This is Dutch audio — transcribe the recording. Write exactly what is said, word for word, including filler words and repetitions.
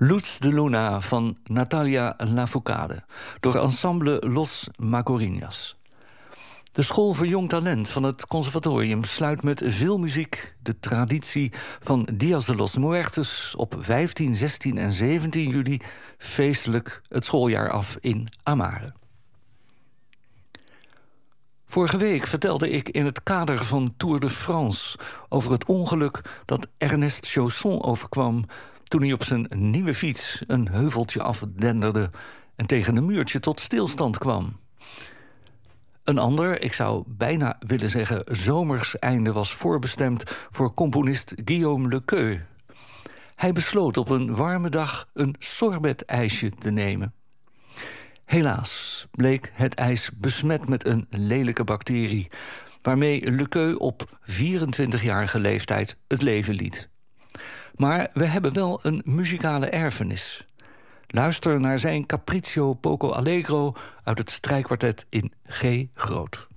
Luz de Luna van Natalia Lafourcade door ensemble Los Macorinas. De school voor jong talent van het conservatorium sluit met veel muziek de traditie van Días de los Muertos op vijftien, zestien en zeventien juli feestelijk het schooljaar af in Amare. Vorige week vertelde ik in het kader van Tour de France over het ongeluk dat Ernest Chausson overkwam toen hij op zijn nieuwe fiets een heuveltje afdenderde en tegen een muurtje tot stilstand kwam. Een ander, ik zou bijna willen zeggen zomers einde, was voorbestemd voor componist Guillaume Lequeux. Hij besloot op een warme dag een sorbet-ijsje te nemen. Helaas bleek het ijs besmet met een lelijke bacterie, waarmee Lequeux op vierentwintigjarige leeftijd het leven liet. Maar we hebben wel een muzikale erfenis. Luister naar zijn Capriccio Poco Allegro uit het strijkkwartet in G groot.